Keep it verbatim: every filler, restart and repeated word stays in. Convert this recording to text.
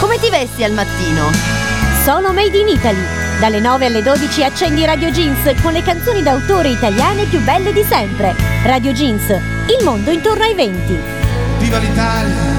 Come ti vesti al mattino? Sono Made in Italy. Dalle nove alle dodici accendi Radio Jeans con le canzoni d'autore italiane più belle di sempre. Radio Jeans, il mondo intorno ai venti. Viva l'Italia!